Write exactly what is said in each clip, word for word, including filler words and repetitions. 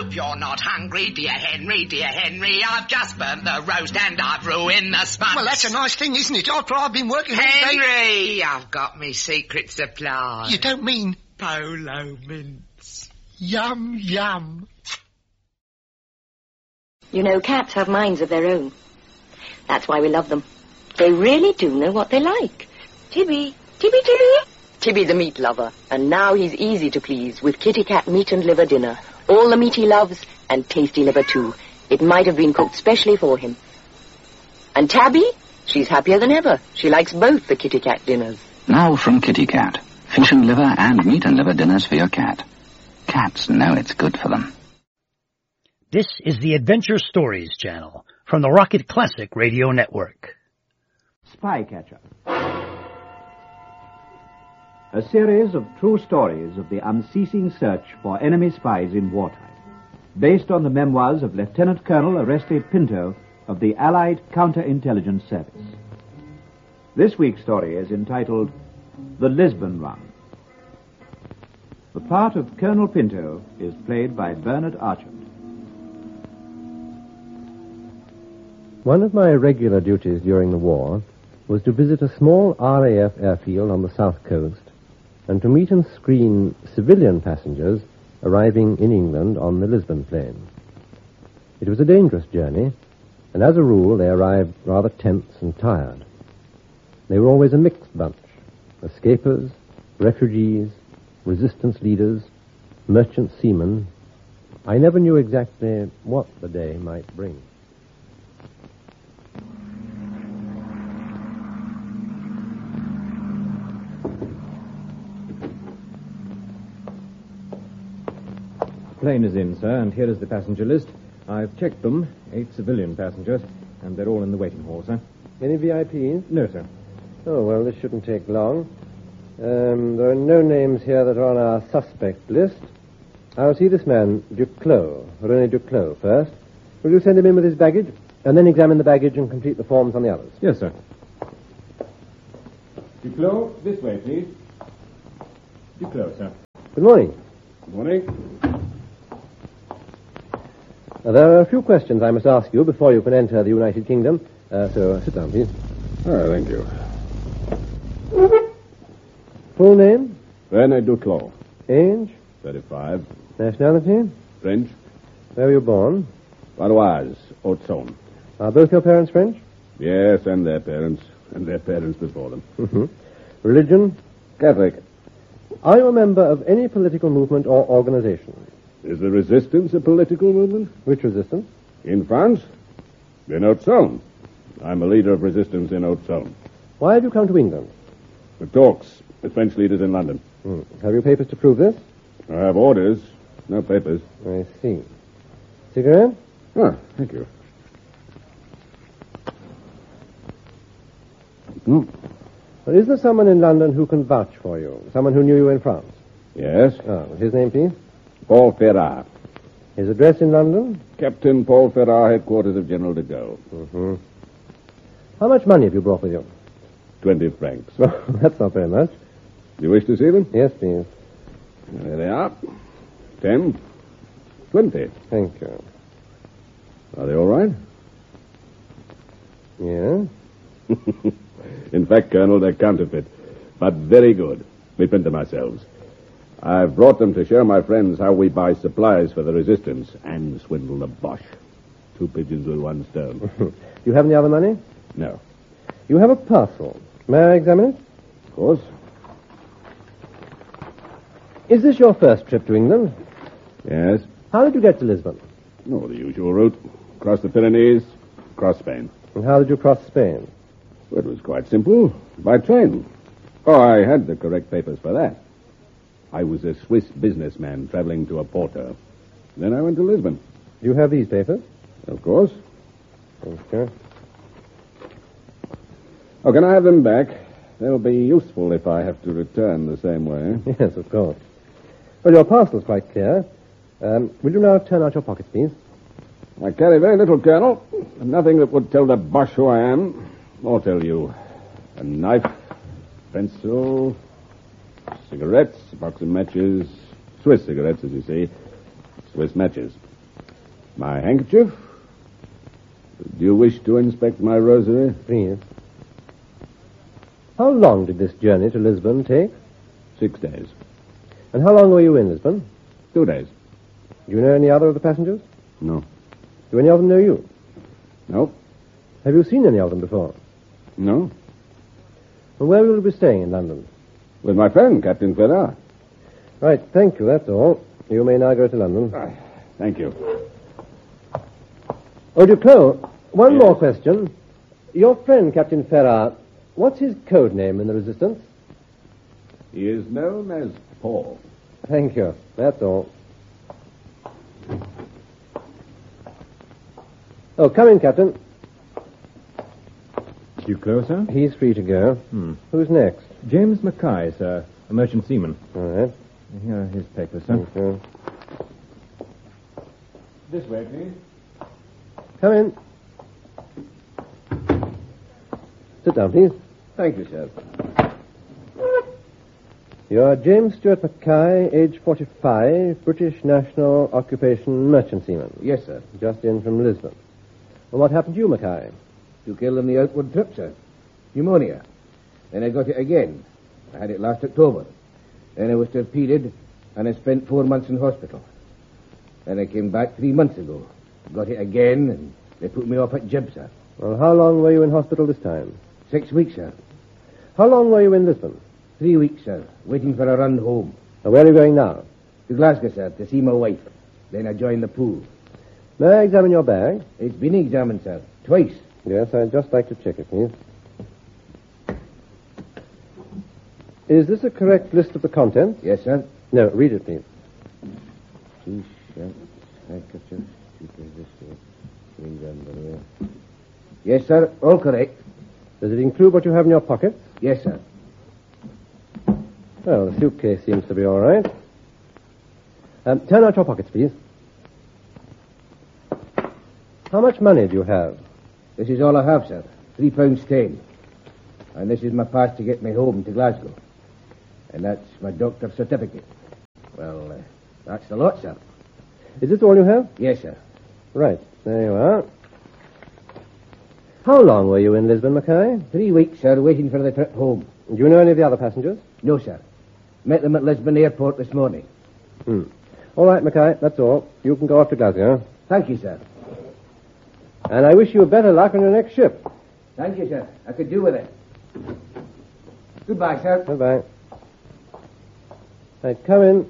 hope you're not hungry, dear Henry, dear Henry. I've just burnt the roast and I've ruined the sponge. Well, that's a nice thing, isn't it? After I've been working all day... Henry, I've got me secret supply. You don't mean... Polo mints. Yum, yum. You know, cats have minds of their own. That's why we love them. They really do know what they like. Tibby, Tibby, Tibby. Tibby the meat lover, and now he's easy to please with Kitty Cat meat and liver dinner. All the meat he loves, and tasty liver too. It might have been cooked specially for him. And Tabby, she's happier than ever. She likes both the Kitty Cat dinners. Now from Kitty Cat. Fish and liver and meat and liver dinners for your cat. Cats know it's good for them. This is the Adventure Stories channel from the Rocket Classic Radio Network. Spycatcher. A series of true stories of the unceasing search for enemy spies in wartime, based on the memoirs of Lieutenant Colonel Oreste Pinto of the Allied Counterintelligence Service. This week's story is entitled The Lisbon Run. The part of Colonel Pinto is played by Bernard Archer. One of my regular duties during the war was to visit a small R A F airfield on the south coast and to meet and screen civilian passengers arriving in England on the Lisbon plane. It was a dangerous journey, and as a rule they arrived rather tense and tired. They were always a mixed bunch: escapers, refugees, resistance leaders, merchant seamen. I never knew exactly what the day might bring. Plane is in, sir, and here is the passenger list. I've checked them, eight civilian passengers, and they're all in the waiting hall, sir. Any V I Ps? No, sir. Oh, well, this shouldn't take long. Um, there are no names here that are on our suspect list. I'll see this man, Duclos, René Duclos, first. Will you send him in with his baggage, and then examine the baggage and complete the forms on the others? Yes, sir. Duclos, this way, please. Duclos, sir. Good morning. Good morning. Now, there are a few questions I must ask you before you can enter the United Kingdom. Uh, so, uh, sit down, please. Oh, thank you. Full name? René Duclos. Age? thirty-five. Nationality? French. Where were you born? Paroise, Haute-Saône. Are both your parents French? Yes, and their parents, and their parents before them. Mm-hmm. Religion? Catholic. Are you a member of any political movement or organization? Is the resistance a political movement? Which resistance? In France? In Haute-Saône. I'm a leader of resistance in Haute-Saône. Why have you come to England? For talks with French leaders in London. Hmm. Have you papers to prove this? I have orders, no papers. I see. Cigarette? Ah, thank you. Hmm. Well, is there someone in London who can vouch for you? Someone who knew you in France? Yes. Ah, his name, please? Paul Ferrar. His address in London? Captain Paul Ferrar, headquarters of General de Gaulle. Mm-hmm. How much money have you brought with you? Twenty francs. Well, that's not very much. Do you wish to see them? Yes, please. There they are. Ten. Twenty. Thank you. Are they all right? Yeah? In fact, Colonel, they're counterfeit, but very good. We print them ourselves. I've brought them to show my friends how we buy supplies for the resistance and swindle the Boche. Two pigeons with one stone. Do you have any other money? No. You have a parcel. May I examine it? Of course. Is this your first trip to England? Yes. How did you get to Lisbon? Oh, the usual route. Across the Pyrenees, across Spain. And how did you cross Spain? Well, it was quite simple. By train. Oh, I had the correct papers for that. I was a Swiss businessman traveling to Oporto. Then I went to Lisbon. Do you have these papers? Of course. Okay. Oh, can I have them back? They'll be useful if I have to return the same way. Yes, of course. Well, your parcel's quite clear. Um, will you now turn out your pockets, please? I carry very little, Colonel. Nothing that would tell the Boche who I am, or tell you. A knife, pencil, cigarettes, a box of matches. Swiss cigarettes, as you see. Swiss matches. My handkerchief? Do you wish to inspect my rosary? Please. How long did this journey to Lisbon take? Six days. And how long were you in Lisbon? Two days. Do you know any other of the passengers? No. Do any of them know you? No. Have you seen any of them before? No. And where will you be staying in London? With my friend, Captain Ferrar. Right, thank you, that's all. You may now go to London. Ah, thank you. Oh, Duclos, one Yes? more question. Your friend, Captain Ferrar, what's his code name in the Resistance? He is known as Paul. Thank you, that's all. Oh, come in, Captain. You close, sir? He's free to go. Hmm. Who's next? James Mackay, sir. A merchant seaman. All right. Here are his papers, sir. Thank you. This way, please. Come in. Sit down, please. Thank you, sir. You're James Stuart Mackay, age forty-five, British national, occupation merchant seaman. Yes, sir. Just in from Lisbon. Well, what happened to you, Mackay? Took ill on the outward trip, sir. Pneumonia. Then I got it again. I had it last October. Then I was torpedoed, and I spent four months in hospital. Then I came back three months ago. Got it again, and they put me off at Jib, sir. Well, how long were you in hospital this time? Six weeks, sir. How long were you in Lisbon? Three weeks, sir. Waiting for a run home. Now, where are you going now? To Glasgow, sir, to see my wife. Then I joined the pool. May I examine your bag? It's been examined, sir. Twice. Yes, I'd just like to check it, please. Is this a correct list of the contents? Yes, sir. No, read it, please. T-shirts, handkerchiefs, two Yes, sir. All correct. Does it include what you have in your pockets? Yes, sir. Well, the suitcase seems to be all right. Um, turn out your pockets, please. How much money do you have? This is all I have, sir. Three pounds ten. And this is my pass to get me home to Glasgow. And that's my doctor's certificate. Well, uh, that's the lot, sir. Is this all you have? Yes, sir. Right, there you are. How long were you in Lisbon, Mackay? Three weeks, sir, waiting for the trip home. Do you know any of the other passengers? No, sir. Met them at Lisbon Airport this morning. Hmm. All right, Mackay, that's all. You can go off to Glasgow. Thank you, sir. And I wish you better luck on your next ship. Thank you, sir. I could do with it. Goodbye, sir. Goodbye. Right, come in.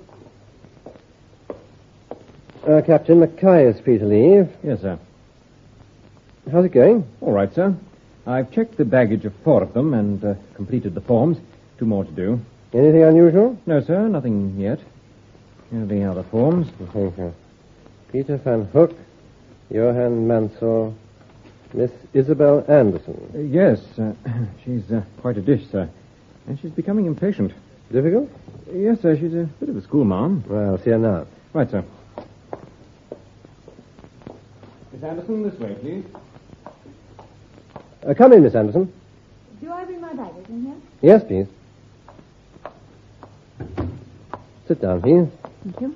Uh, Captain Mackay is free to leave. Yes, sir. How's it going? All right, sir. I've checked the baggage of four of them and uh, completed the forms. Two more to do. Anything unusual? No, sir, nothing yet. Here are the other forms. Thank you. Peter van Hook, Johann Mansell, Miss Isabel Anderson. Uh, yes, uh, she's uh, quite a dish, sir. And she's becoming impatient. Difficult? Yes, sir, she's a bit of a schoolmarm. Well, I'll see her now. Right, sir. Miss Anderson, this way, please. Uh, come in, Miss Anderson. Do I bring my baggage in here? Yes, please. Sit down, please. Thank you.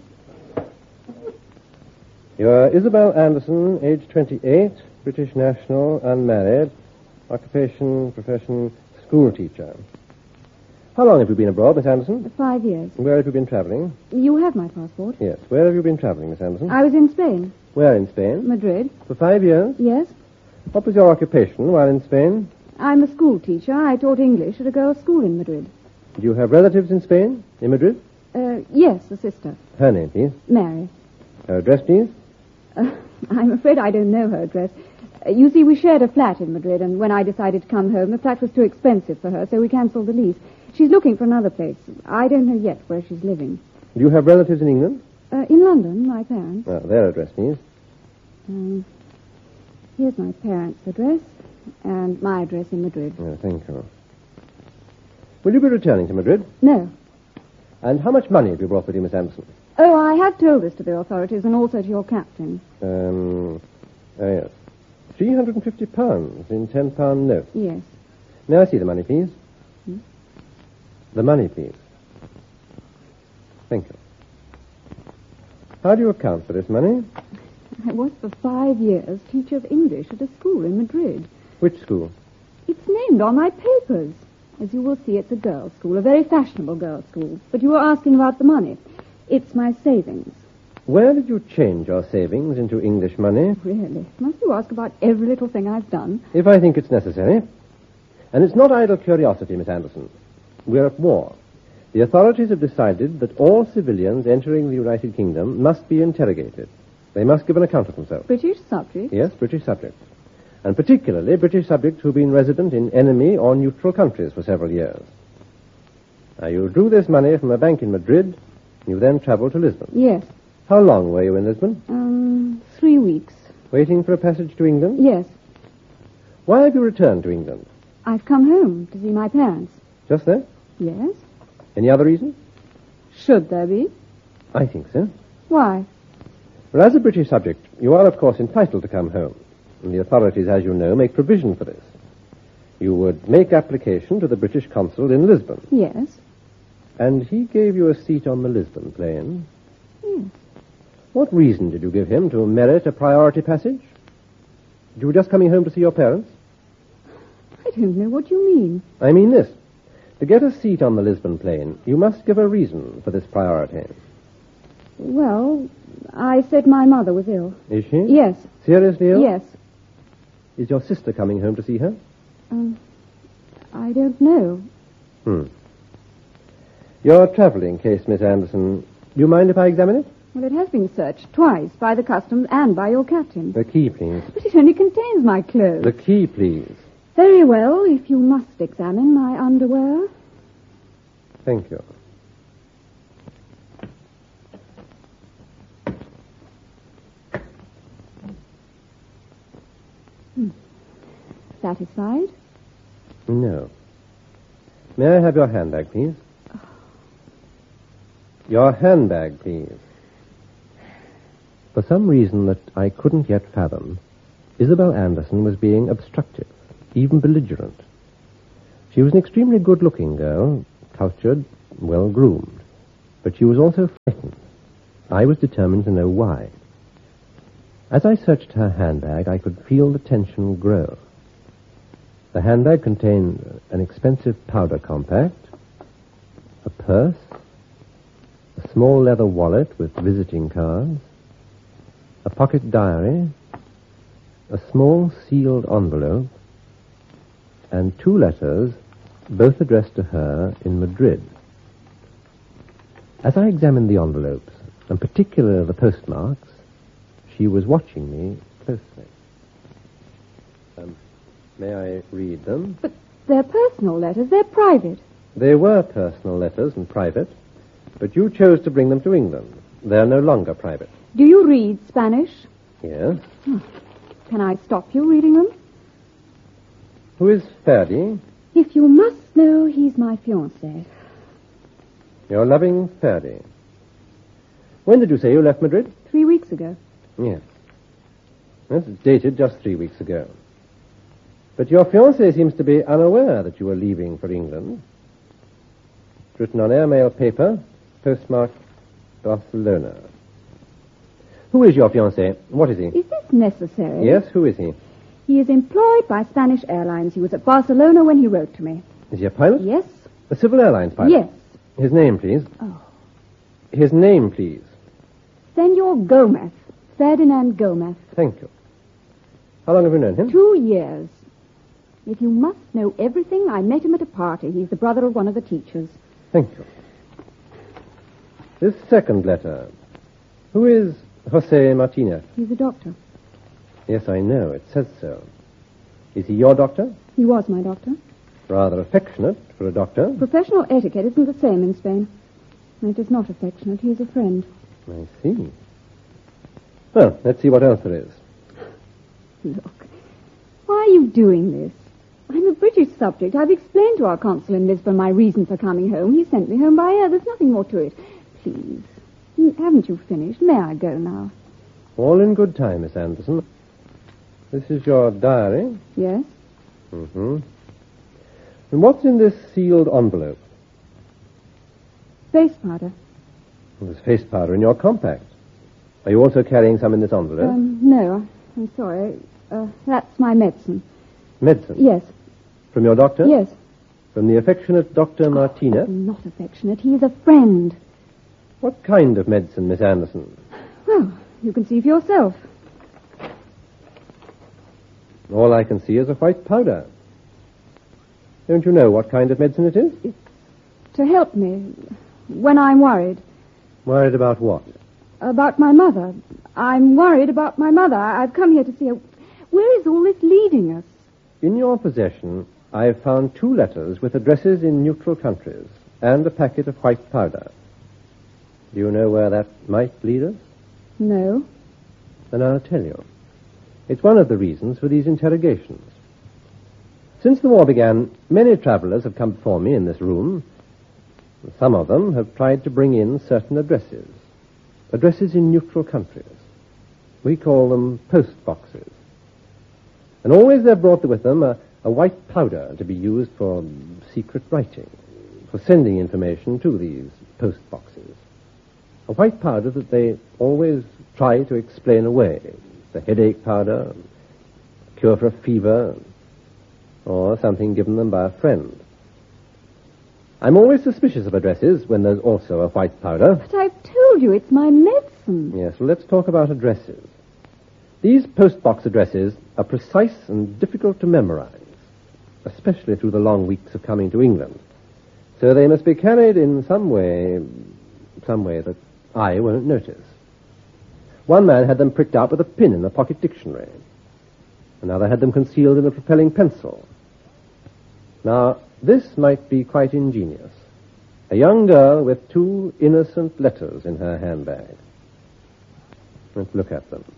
You're Isabel Anderson, age twenty-eight, British national, unmarried, occupation, profession, school teacher. How long have you been abroad, Miss Anderson? Five years. Where have you been traveling? You have my passport. Yes. Where have you been traveling, Miss Anderson? I was in Spain. Where in Spain? Madrid. For five years? Yes. What was your occupation while in Spain? I'm a school teacher. I taught English at a girls' school in Madrid. Do you have relatives in Spain? In Madrid? Uh, yes, a sister. Her name, please. Mary. Her address, please. Uh, I'm afraid I don't know her address. Uh, you see, we shared a flat in Madrid, and when I decided to come home, the flat was too expensive for her, so we cancelled the lease. She's looking for another place. I don't know yet where she's living. Do you have relatives in England? Uh, in London, my parents. Uh, their address, please. Um, here's my parents' address, and my address in Madrid. Oh, thank you. Will you be returning to Madrid? No. And how much money have you brought with you, Miss Anderson? Oh, I have told this to the authorities and also to your captain. Um, oh, yes. three hundred and fifty pounds in ten-pound notes. Yes. May I see the money, please? Hmm? The money, please. Thank you. How do you account for this money? I was for five years teacher of English at a school in Madrid. Which school? It's named on my papers. As you will see, it's a girls' school, a very fashionable girls' school. But you were asking about the money. It's my savings. Where did you change your savings into English money? Really? Must you ask about every little thing I've done? If I think it's necessary. And it's not idle curiosity, Miss Anderson. We're at war. The authorities have decided that all civilians entering the United Kingdom must be interrogated. They must give an account of themselves. British subjects? Yes, British subjects. And particularly British subjects who've been resident in enemy or neutral countries for several years. Now, you drew this money from a bank in Madrid. You then traveled to Lisbon. Yes. How long were you in Lisbon? Um, three weeks. Waiting for a passage to England? Yes. Why have you returned to England? I've come home to see my parents. Just that? Yes. Any other reason? Should there be? I think so. Why? Well, as a British subject, you are, of course, entitled to come home. And the authorities, as you know, make provision for this. You would make application to the British consul in Lisbon. Yes. And he gave you a seat on the Lisbon plane. Yes. What reason did you give him to merit a priority passage? You were just coming home to see your parents? I don't know what you mean. I mean this. To get a seat on the Lisbon plane, you must give a reason for this priority. Well, I said my mother was ill. Is she? Yes. Seriously ill? Yes. Is your sister coming home to see her? Um, I don't know. Hmm. Your travelling case, Miss Anderson. Do you mind if I examine it? Well, it has been searched twice by the customs and by your captain. The key, please. But it only contains my clothes. The key, please. Very well, if you must examine my underwear. Thank you. Hmm. Satisfied? No. May I have your handbag, please? Oh. Your handbag, please. For some reason that I couldn't yet fathom, Isabel Anderson was being obstructive, even belligerent. She was an extremely good-looking girl, cultured, well-groomed, but she was also frightened. I was determined to know why. As I searched her handbag, I could feel the tension grow. The handbag contained an expensive powder compact, a purse, a small leather wallet with visiting cards, a pocket diary, a small sealed envelope, and two letters, both addressed to her in Madrid. As I examined the envelopes, and particularly the postmarks, she was watching me closely. Um, may I read them? But they're personal letters. They're private. They were personal letters and private, but you chose to bring them to England. They're no longer private. Do you read Spanish? Yes. Oh. Can I stop you reading them? Who is Ferdy? If you must know, he's my fiancé. Your loving Ferdy. When did you say you left Madrid? Three weeks ago. Yes. That's dated just three weeks ago. But your fiancé seems to be unaware that you were leaving for England. It's written on airmail paper, postmarked Barcelona. Who is your fiancé? What is he? Is this necessary? Yes, who is he? He is employed by Spanish Airlines. He was at Barcelona when he wrote to me. Is he a pilot? Yes. A civil airlines pilot? Yes. His name, please. Oh. His name, please. Senor Gomez. Ferdinand Gomez. Thank you. How long have you known him? Two years. If you must know everything, I met him at a party. He's the brother of one of the teachers. Thank you. This second letter. Who is Jose Martinez? He's a doctor. Yes, I know. It says so. Is he your doctor? He was my doctor. Rather affectionate for a doctor. Professional etiquette isn't the same in Spain. It is not affectionate. He is a friend. I see. Well, let's see what else there is. Look, why are you doing this? I'm a British subject. I've explained to our consul in Lisbon my reason for coming home. He sent me home by air. There's nothing more to it. Please. Haven't you finished? May I go now? All in good time, Miss Anderson. This is your diary? Yes. Mm-hmm. And what's in this sealed envelope? Face powder. Well, there's face powder in your compact. Are you also carrying some in this envelope? Um, no, I'm sorry. Uh, that's my medicine. Medicine? Yes. From your doctor? Yes. From the affectionate Doctor Martina? Oh, not affectionate. He is a friend. What kind of medicine, Miss Anderson? Well, you can see for yourself. All I can see is a white powder. Don't you know what kind of medicine it is? It's to help me when I'm worried. Worried about what? About my mother. I'm worried about my mother. I've come here to see her. Where is all this leading us? In your possession, I have found two letters with addresses in neutral countries and a packet of white powder. Do you know where that might lead us? No. Then I'll tell you. It's one of the reasons for these interrogations. Since the war began, many travelers have come before me in this room. Some of them have tried to bring in certain addresses. Addresses in neutral countries. We call them post boxes. And always they've brought with them a, a white powder to be used for secret writing, for sending information to these post boxes. A white powder that they always try to explain away. The headache powder, cure for a fever, or something given them by a friend. I'm always suspicious of addresses when there's also a white powder. But I've told you it's my medicine. Yes, well, let's talk about addresses. These postbox addresses are precise and difficult to memorize, especially through the long weeks of coming to England. So they must be carried in some way, some way that I won't notice. One man had them pricked out with a pin in a pocket dictionary. Another had them concealed in a propelling pencil. Now, this might be quite ingenious. A young girl with two innocent letters in her handbag. Let's look at them.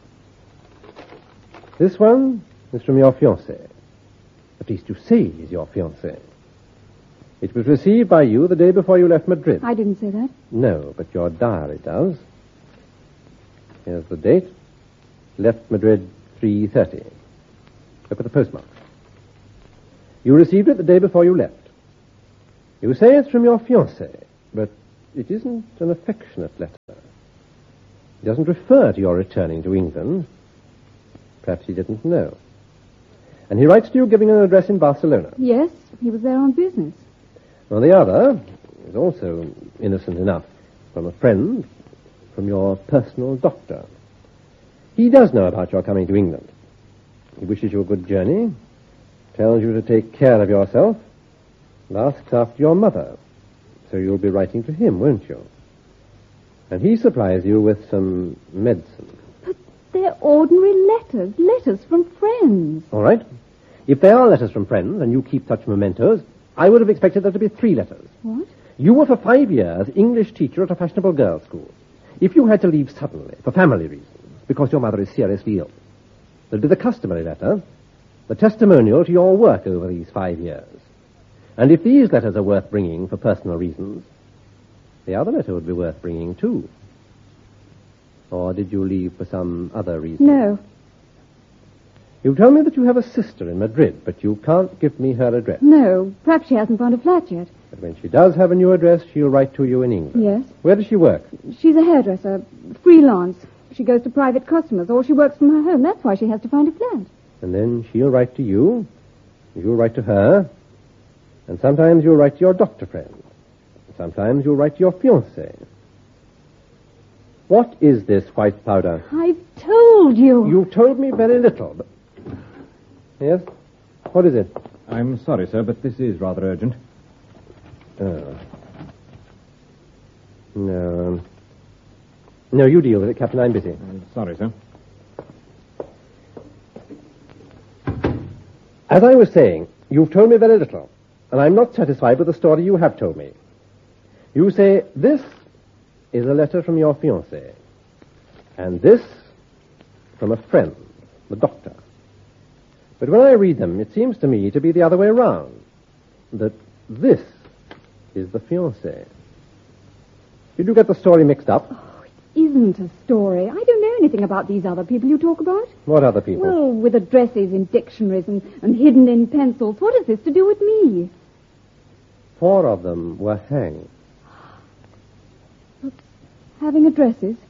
This one is from your fiancé. At least you say he's your fiancé. It was received by you the day before you left Madrid. I didn't say that. No, but your diary does. Here's the date. Left Madrid three thirty. Look at the postmark. You received it the day before you left. You say it's from your fiancé, but it isn't an affectionate letter. It doesn't refer to your returning to England. Perhaps he didn't know. And he writes to you giving an address in Barcelona. Yes, he was there on business. Well, the other is also innocent enough, from a friend, from your personal doctor. He does know about your coming to England. He wishes you a good journey, tells you to take care of yourself, and asks after your mother. So you'll be writing to him, won't you? And he supplies you with some medicine. But they're ordinary letters, letters from friends. All right. If they are letters from friends, and you keep such mementos, I would have expected there to be three letters. What? You were for five years English teacher at a fashionable girls' school. If you had to leave suddenly, for family reasons, because your mother is seriously ill, there'd be the customary letter, the testimonial to your work over these five years. And if these letters are worth bringing for personal reasons, the other letter would be worth bringing, too. Or did you leave for some other reason? No. You told me that you have a sister in Madrid, but you can't give me her address. No, perhaps she hasn't found a flat yet. But when she does have a new address, she'll write to you in England. Yes. Where does she work? She's a hairdresser, freelance. She goes to private customers, or she works from her home. That's why she has to find a flat. And then she'll write to you, you'll write to her, and sometimes you'll write to your doctor friend. Sometimes you'll write to your fiancé. What is this white powder? I've told you. You've told me very little, but... Yes? What is it? I'm sorry, sir, but this is rather urgent. Oh. No. Um, no, you deal with it, Captain. I'm busy. I'm sorry, sir. As I was saying, you've told me very little, and I'm not satisfied with the story you have told me. You say this is a letter from your fiancé, and this from a friend, the doctor. But when I read them, it seems to me to be the other way around, that this is the fiancé. Did you get the story mixed up? Oh, it isn't a story. I don't know anything about these other people you talk about. What other people? Well, with addresses in dictionaries and, and hidden in pencils. What has this to do with me? Four of them were hanged. But having addresses?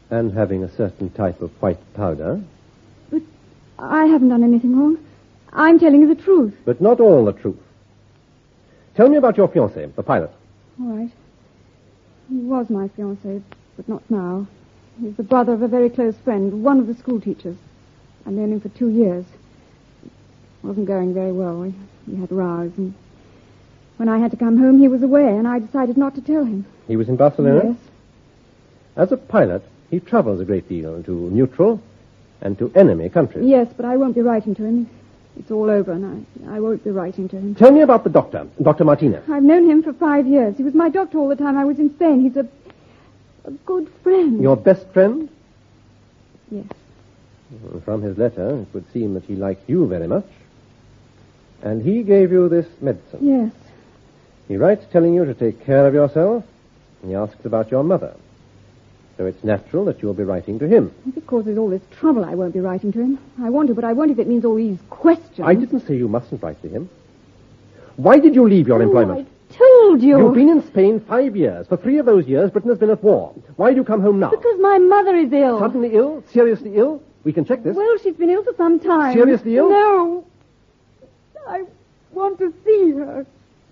And having a certain type of white powder. But I haven't done anything wrong. I'm telling you the truth. But not all the truth. Tell me about your fiancé, the pilot. All right. He was my fiancé, but not now. He's the brother of a very close friend, one of the school teachers. I've known him for two years. It wasn't going very well. We, we had rows, and when I had to come home, he was away, and I decided not to tell him. He was in Barcelona? Yes. As a pilot, he travels a great deal to neutral and to enemy countries. Yes, but I won't be writing to him. It's all over, and I, I won't be writing to him. Tell me about the doctor, Doctor Martinez. I've known him for five years. He was my doctor all the time I was in Spain. He's a, a good friend. Your best friend? Yes. From his letter, it would seem that he liked you very much. And he gave you this medicine. Yes. He writes telling you to take care of yourself, and he asks about your mother. So it's natural that you'll be writing to him. If it causes all this trouble, I won't be writing to him. I want to, but I won't if it means all these questions. I didn't say you mustn't write to him. Why did you leave your oh, employment? I told you. You've been in Spain five years. For three of those years, Britain has been at war. Why do you come home now? Because my mother is ill. Suddenly ill? Seriously ill? We can check this. Well, she's been ill for some time. Seriously ill? No. I want to see her.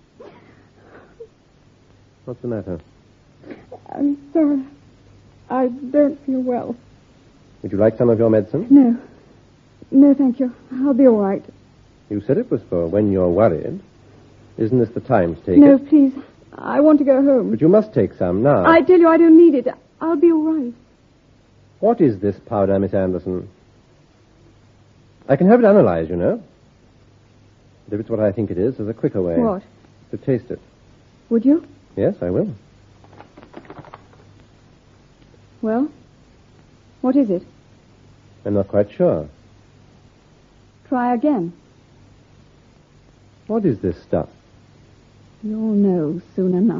What's the matter? I'm sorry. I don't feel well. Would you like some of your medicine? No. No, thank you. I'll be all right. You said it was for when you're worried. Isn't this the time to take no, it? No, please. I want to go home. But you must take some now. I tell you, I don't need it. I'll be all right. What is this powder, Miss Anderson? I can have it analyzed, you know. But if it's what I think it is, there's a quicker way. What? To taste it. Would you? Yes, I will. Well, what is it? I'm not quite sure. Try again. What is this stuff? You'll know soon enough.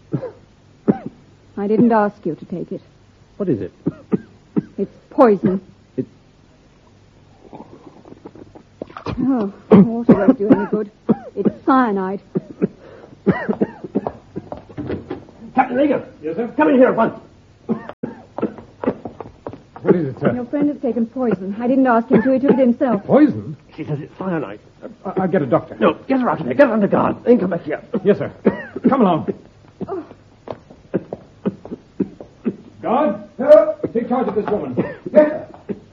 I didn't ask you to take it. What is it? It's poison. It... Oh, water won't do any good. It's cyanide. Captain Regan! Yes, sir? Come in here at once. What is it, sir? Your friend has taken poison. I didn't ask him to. He took it himself. Poison? She says it's cyanide. Uh, I'll get a doctor. No, get her out of there. Get her under guard. Then come back here. Yes, sir. Come along. Oh. Guard, sir, take charge of this woman. Yes, sir.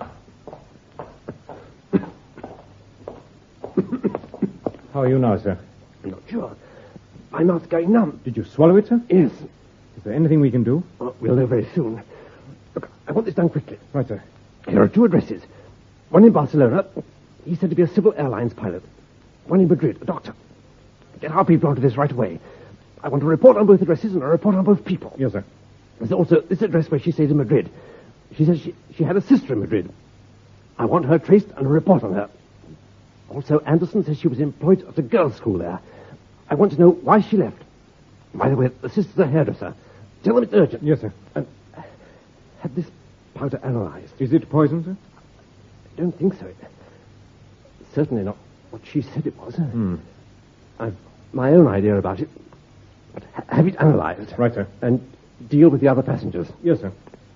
How are you now, sir? I'm not sure. My mouth's going numb. Did you swallow it, sir? Yes. Is there anything we can do? Well, we'll know very soon. Look, I want this done quickly. Right, sir. Here are two addresses. One in Barcelona. He's said to be a civil airlines pilot. One in Madrid, a doctor. Get our people onto this right away. I want a report on both addresses and a report on both people. Yes, sir. There's also this address where she stays in Madrid. She says she, she had a sister in Madrid. I want her traced and a report on her. Also, Anderson says she was employed at a girls' school there. I want to know why she left. By the way, the sister's a hairdresser. Tell them it's urgent. Yes, sir. And had this powder analyzed. Is it poison, sir? I don't think so. Certainly not what she said it was. Hmm. I've my own idea about it. But ha- have it analyzed. Right, sir. And deal with the other passengers. Yes, sir.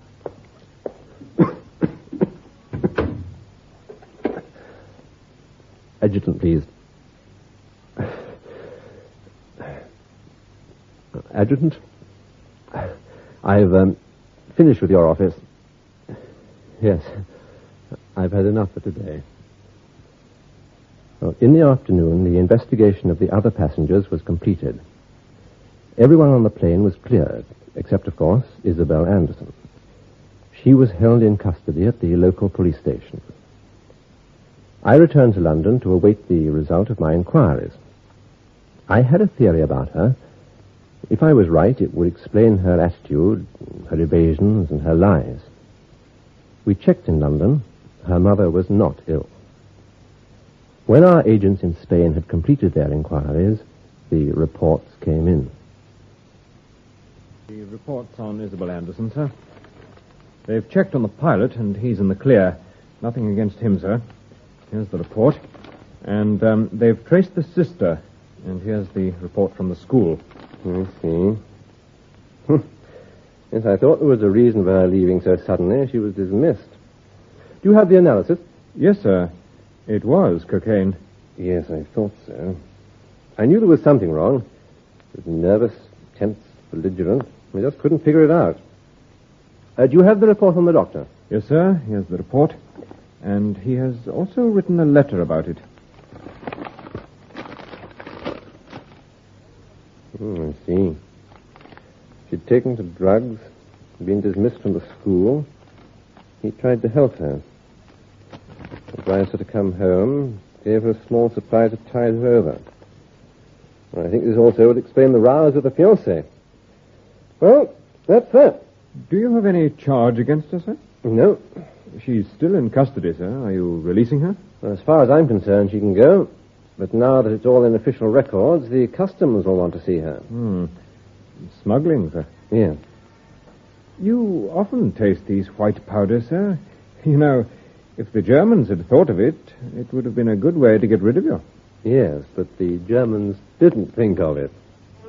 Adjutant, please. Adjutant, I've um, finished with your office. Yes, I've had enough for today. Well, in the afternoon, the investigation of the other passengers was completed. Everyone on the plane was cleared, except, of course, Isabel Anderson. She was held in custody at the local police station. I returned to London to await the result of my inquiries. I had a theory about her. If I was right, it would explain her attitude, her evasions, and her lies. We checked in London. Her mother was not ill. When our agents in Spain had completed their inquiries, the reports came in. The reports on Isabel Anderson, sir. They've checked on the pilot, and he's in the clear. Nothing against him, sir. Here's the report. And um, they've traced the sister. And here's the report from the school. I see. Yes, I thought there was a reason for her leaving so suddenly. She was dismissed. Do you have the analysis? Yes, sir. It was cocaine. Yes, I thought so. I knew there was something wrong. She was nervous, tense, belligerent. I just couldn't figure it out. Uh, do you have the report from the doctor? Yes, sir. Here's the report. And he has also written a letter about it. Oh, I see. She'd taken to drugs, been dismissed from the school. He tried to help her. Advised her to come home, gave her a small supply to tide her over. Well, I think this also would explain the rows with the fiancé. Well, that's that. Do you have any charge against her, sir? No. She's still in custody, sir. Are you releasing her? Well, as far as I'm concerned, she can go. But now that it's all in official records, the customs will want to see her. Hmm. Smuggling, sir? Yeah. You often taste these white powders, sir. You know, if the Germans had thought of it, it would have been a good way to get rid of you. Yes, but the Germans didn't think of it.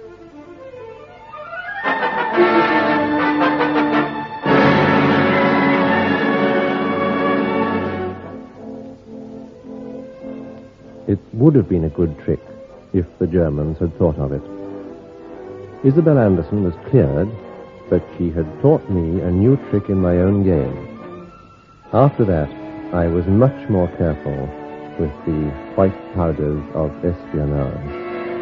It would have been a good trick if the Germans had thought of it. Isabel Anderson was cleared, but she had taught me a new trick in my own game. After that, I was much more careful with the white powders of espionage.